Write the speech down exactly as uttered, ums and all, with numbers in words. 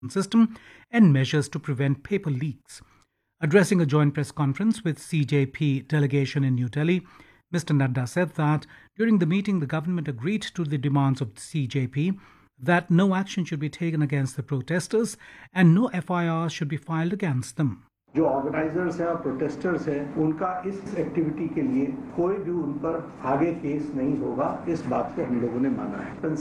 system and measures to prevent paper leaks. Addressing a joint press conference with C J P delegation in New Delhi, Mister Nadda said that during the meeting the government agreed to the demands of C J P that no action should be taken against the protesters and no F I R should be filed against them. जो organisers हैं और protesters हैं उनका इस activity के लिए कोई भी उन पर आगे केस नहीं होगा, इस बात को हम लोगों ने माना है।